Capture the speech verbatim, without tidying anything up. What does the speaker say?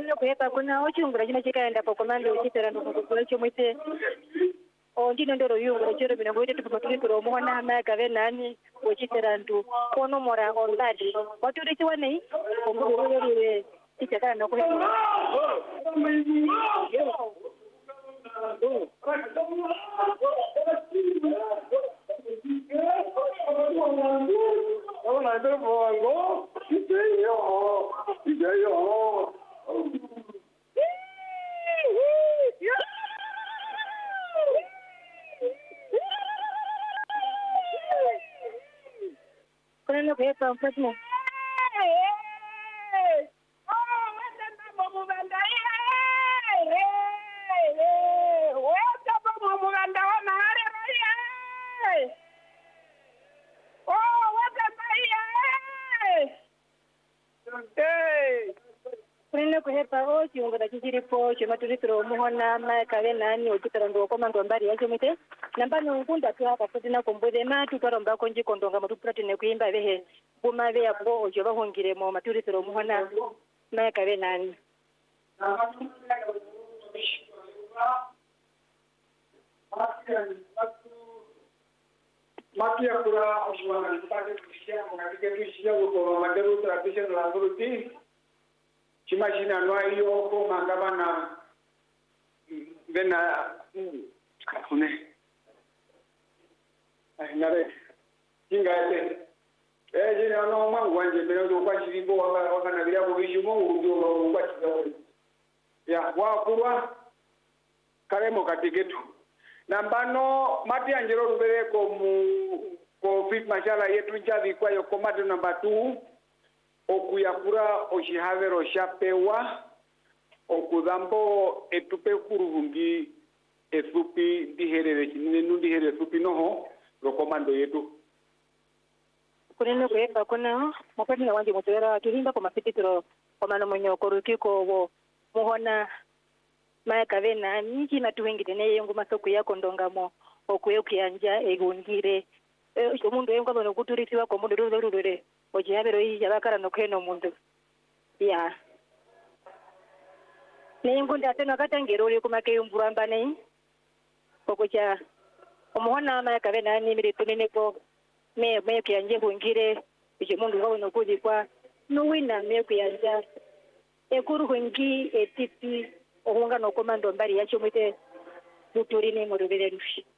kuneno kuhepa kuna ochungura chino chikaenda pakomando uchitera ndokukula chomwite o ndino ndoro yungura chero bina ngoite tupatulitiro omwana amaga venani uchitera ndu kono mora ondadi waturi chiwane omurere tichakana nokuhepa Hola, ¿te pongo? Sí, yo. Sí, yo. Con lo que es tan fácil. Kuneno kuhepa o chiungura chichiripo chimatulitiro muhona makave nani ochitara ndo komando mbari yacho mite nambano nkunda tu hapa kutina komboze matu taromba konji kondonga matupurati ne kuimba vehe buma ve yabo ojo bahongire mo matulitiro muhona makave nani Makia kura oswana mpaka kushia ngati kushia ko madero tradition la nguruti chimashina no iyo ko mangabana vena kune ai nare ingate eh jina no mangwanje bero do kwa chiribo waka waka na bila kubishumo ujo kwa chiribo ya wa kurwa karemo katiketu nambano mati anjero rubere ko mu ko fit mashala yetu njavi kwa yo komatu namba two okuyakura oshihavero shapewa okudambo etupe kuruhungi esupi ndiherere chinenu ndiherere supi noho rokomando yetu kuneno kuhepa kuna mokati na wanje mutera tuhimba kwa mapititiro kwa mano mwenye korukiko wo muhona maka vena niki na tuwengite ne yengu masoko yako ndongamo okuye kuyanja egungire e omundu yengu abano kuturisiwa ko mundu ruro rure oje yabero yi yabakara no kweno mundu ya ne yengu ndateno katangero uri kumake yumburamba nei kokocha omuhona maka vena ni mire tunene ko me me kuyanje gungire oje mundu ngabano kudikwa no wina me kuyanja ekuru hungi etiti ohunga no komando mbari yacho mwite buturine murubere rushi